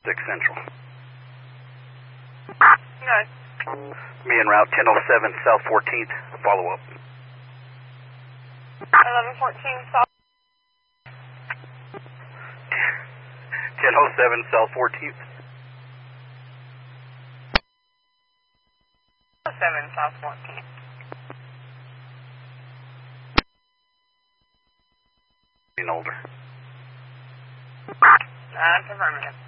6 Central. Okay. Me en route 1007 South 14th. Follow up. 1114 South. 1007 South 14th. 7 South 14th. Older. That's affirmative.